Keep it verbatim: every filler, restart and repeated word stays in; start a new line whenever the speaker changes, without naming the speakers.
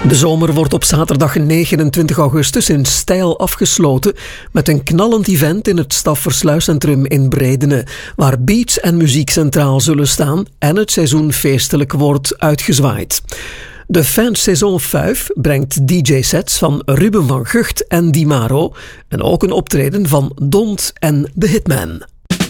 De zomer wordt op zaterdag negenentwintig augustus in stijl afgesloten met een knallend event in het Staffersluiscentrum in Bredene, waar beats en muziek centraal zullen staan en het seizoen feestelijk wordt uitgezwaaid. De Fanssaison vijf brengt D J-sets van Ruben van Gucht en Di Maro en ook een optreden van Dont en The Hitman.